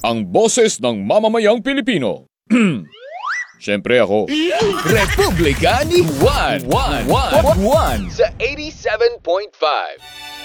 ang boses ng mamamayang Pilipino. Siyempre ako. Republika ni Juan. Sa 87.5.